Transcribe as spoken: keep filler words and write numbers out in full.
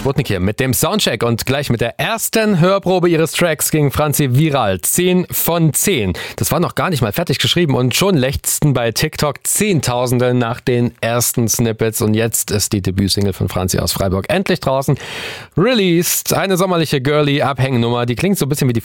Sputnik hier mit dem Soundcheck und gleich mit der ersten Hörprobe ihres Tracks ging Franzi viral. zehn von zehn. Das war noch gar nicht mal fertig geschrieben und schon lechzten bei TikTok Zehntausende nach den ersten Snippets und jetzt ist die Debütsingle von Franzi aus Freiburg endlich draußen. Released, eine sommerliche Girly-Abhängnummer, die klingt so ein bisschen wie die